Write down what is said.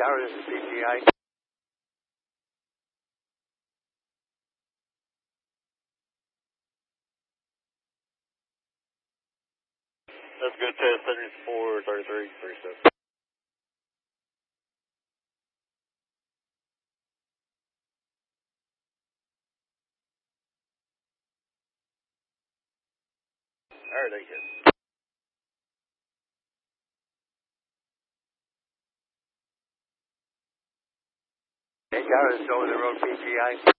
Tower, this is PGI. That's good test, 74, 33, 37. Alright, thank you. Tower, this is over the road, PGI.